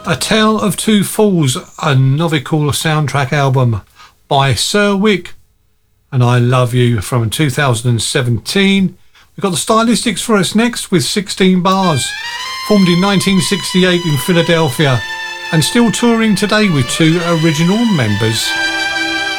A Tale of Two Fools, a Novicool soundtrack album by Sir Wick, and I Love You from 2017. We've got the Stylistics for us next with 16 Bars, formed in 1968 in Philadelphia and still touring today with two original members.